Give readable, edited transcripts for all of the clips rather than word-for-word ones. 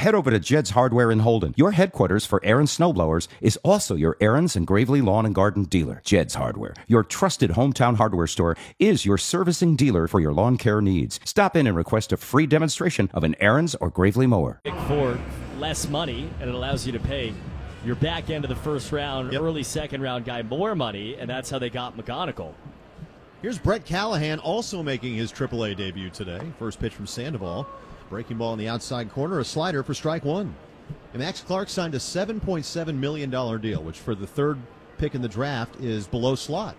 head over to Jed's Hardware in Holden. Your headquarters for Aaron's snowblowers is also your Aaron's and Gravely Lawn and Garden dealer. Jed's Hardware, your trusted hometown hardware store, is your servicing dealer for your lawn care needs. Stop in and request a free demonstration of an Aaron's or Gravely mower. For less money, and it allows you to pay your back end of the first round, early second round guy more money, and that's how they got McGonigal. Here's Brett Callahan also making his AAA debut today. First pitch from Sandoval. Breaking ball in the outside corner, a slider for strike one. And Max Clark signed a $7.7 million deal, which for the third pick in the draft is below slot.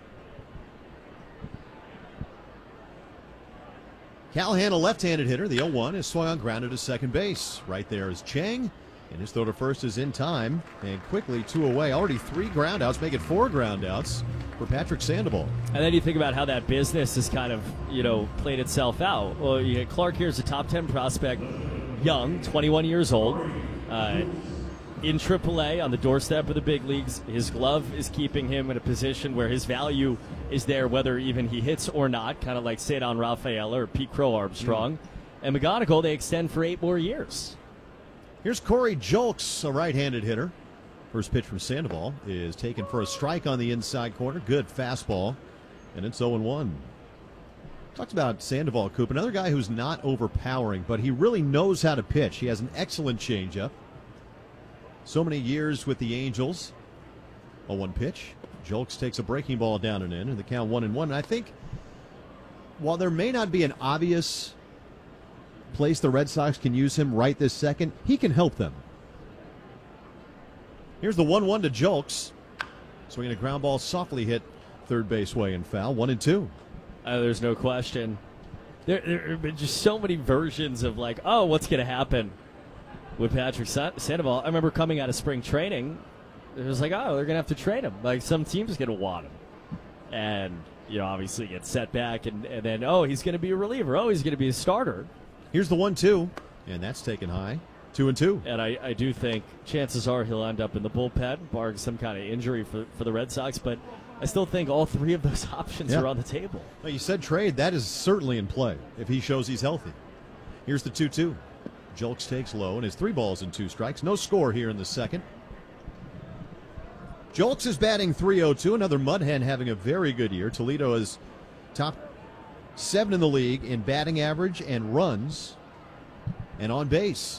Callahan, a left-handed hitter. The 0-1 is swung on grounded to second base. Right there is Chang. And his throw to first is in time. And quickly, 2 away. Already 3 groundouts, make it 4 groundouts for Patrick Sandoval. And then you think about how that business has kind of, played itself out. Well, Clark here's a top 10 prospect, young, 21 years old, in AAA on the doorstep of the big leagues. His glove is keeping him in a position where his value is there, whether even he hits or not, kind of like Cedon Rafaela or Pete Crow Armstrong. And McGonigal, they extend for 8 more years. Here's Corey Julks, a right-handed hitter. First pitch from Sandoval is taken for a strike on the inside corner. Good fastball, and it's 0-1. Talked about Sandoval, Coop, another guy who's not overpowering, but he really knows how to pitch. He has an excellent changeup. So many years with the Angels. 0-1 pitch. Julks takes a breaking ball down and in, and the count 1-1. And I think while there may not be an obvious place the Red Sox can use him right this second, he can help them. Here's the 1-1 to Julks. Swinging a ground ball, softly hit third base way and foul. 1-2. There's no question. There have been just so many versions of what's going to happen with Patrick Sandoval. I remember coming out of spring training, it was they're going to have to trade him. Some team's going to want him. And, obviously get set back and then, he's going to be a reliever. He's going to be a starter. Here's the 1-2, and that's taken high. 2-2. And I do think chances are he'll end up in the bullpen, barring some kind of injury for the Red Sox. But I still think all 3 of those options are on the table. Well, you said trade. That is certainly in play if he shows he's healthy. Here's the 2-2. Julks takes low and has 3 balls and 2 strikes. No score here in the second. Julks is batting .302. Another Mudhen having a very good year. Toledo is top 7 in the league in batting average and runs and on base.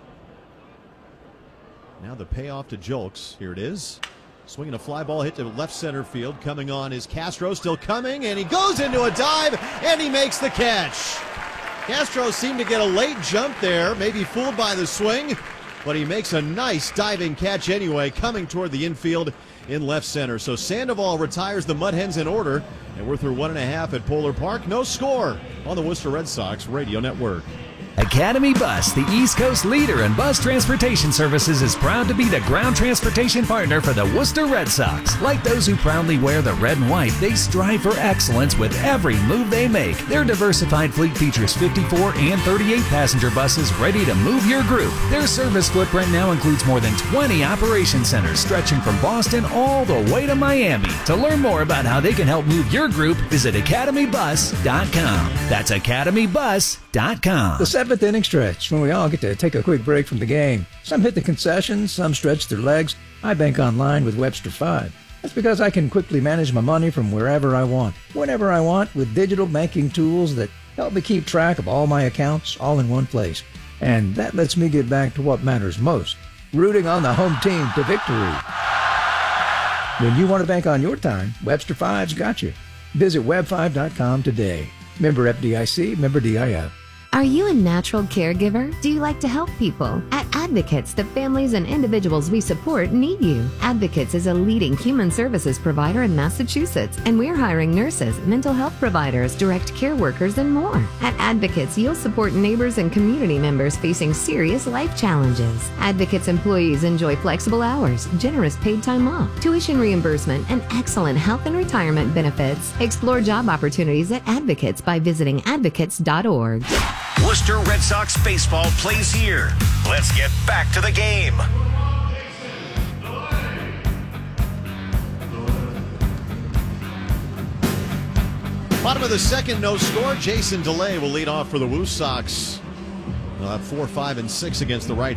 Now the payoff to Julks. Here it is. Swinging a fly ball hit to left center field. Coming on is Castro, still coming, and he goes into a dive, and he makes the catch. Castro seemed to get a late jump there, maybe fooled by the swing, but he makes a nice diving catch anyway, coming toward the infield in left center. So Sandoval retires the Mudhens in order, and we're through 1.5 at Polar Park. No score on the Worcester Red Sox Radio Network. Academy Bus, the East Coast leader in bus transportation services, is proud to be the ground transportation partner for the Worcester Red Sox. Like those who proudly wear the red and white, they strive for excellence with every move they make. Their diversified fleet features 54 and 38 passenger buses ready to move your group. Their service footprint now includes more than 20 operation centers stretching from Boston all the way to Miami. To learn more about how they can help move your group, visit academybus.com. That's academybus.com. The 7th inning stretch, when we all get to take a quick break from the game. Some hit the concessions, some stretch their legs. I bank online with Webster 5. That's because I can quickly manage my money from wherever I want, whenever I want, with digital banking tools that help me keep track of all my accounts all in one place. And that lets me get back to what matters most, rooting on the home team to victory. When you want to bank on your time, Webster 5's got you. Visit web5.com today. Member FDIC, member DIF. Are you a natural caregiver? Do you like to help people? At Advocates, the families and individuals we support need you. Advocates is a leading human services provider in Massachusetts, and we're hiring nurses, mental health providers, direct care workers, and more. At Advocates, you'll support neighbors and community members facing serious life challenges. Advocates employees enjoy flexible hours, generous paid time off, tuition reimbursement, and excellent health and retirement benefits. Explore job opportunities at Advocates by visiting advocates.org. Worcester Red Sox baseball plays here. Let's get back to the game. Bottom of the second, no score. Jason DeLay will lead off for the Woo Sox. They'll have 4, 5, and 6 against the right